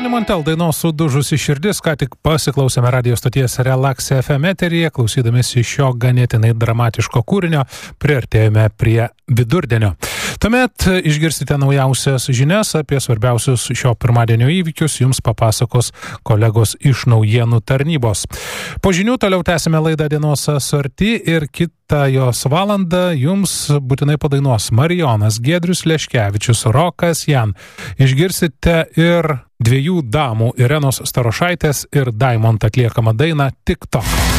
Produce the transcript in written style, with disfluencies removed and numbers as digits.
Toni Montel dainos Sudužusi širdis, ką tik pasiklausėme radio stoties Relax FM eteryje, klausydamėsi šio ganėtinai dramatiško kūrinio, priartėjome prie vidurdienio. Tuomet išgirsite naujausias žinias apie svarbiausius šio pirmadienio įvykius, jums papasakos kolegos iš naujienų tarnybos. Po žinių toliau tęsime laidą Dienos sorti ir kitą jos valandą jums būtinai padainuos Marijonas, Giedrius Leškevičius, Rokas Jan. Išgirsite ir dviejų damų Irenos Starošaitės ir Daimont atliekamą dainą TikTok.